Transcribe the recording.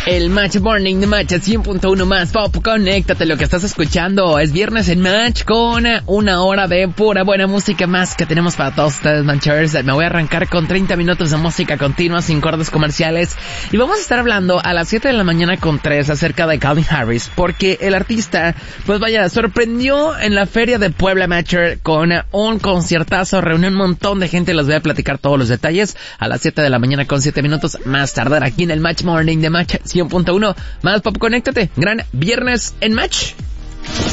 El Match Morning de Match 100.1 más Pop. Conéctate, lo que estás escuchando es Viernes en Match con una hora de pura buena música más que tenemos para todos ustedes, Manchers. Me voy a arrancar con 30 minutos de música continua sin cortes comerciales y vamos a estar hablando a las 7 de la mañana con 3 acerca de Calvin Harris, porque el artista, pues vaya, sorprendió en la Feria de Puebla, Matcher, con un conciertazo, reunió un montón de gente. Les voy a platicar todos los detalles a las 7 de la mañana con 7 minutos más tardar aquí en el Match Morning de Match 100.1 más Pop. Conéctate, gran Viernes en Match.